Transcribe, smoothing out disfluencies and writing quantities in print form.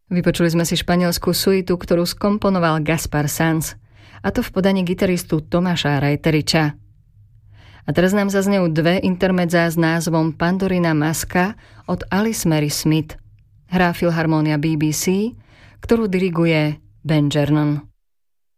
Vypočuli sme si španielsku suitu, ktorú skomponoval Gaspar Sanz, a to v podaní gitaristu Tomáša Rajteriča. A teraz nám zaznejú dve intermedzá s názvom Pandorina maska od Alice Mary Smith. Hrá Filharmónia BBC, ktorú diriguje Ben Gernon.